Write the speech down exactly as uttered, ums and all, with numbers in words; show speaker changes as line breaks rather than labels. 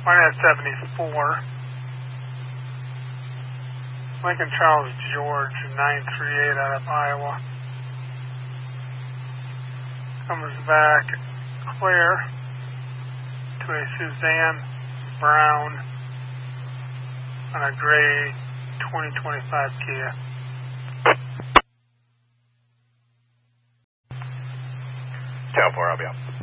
Minus seventy-four. Lincoln Charles George, nine three eight out of Iowa. Comes back clear to a Suzanne Brown on a gray twenty twenty-five Kia.
ten four, I'll be out.